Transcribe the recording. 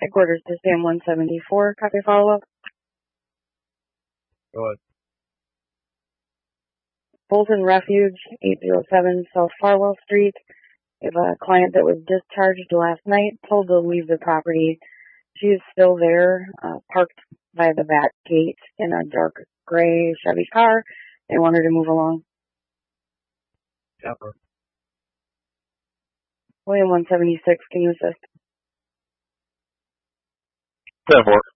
Headquarters to Sam 174, copy follow-up. Go ahead. Bolton Refuge, 807 South Farwell Street. We have a client that was discharged last night, told to leave the property. She is still there, parked by the back gate in a dark gray Chevy car. They want her to move along. Yep. William 176, can you assist? 10-4.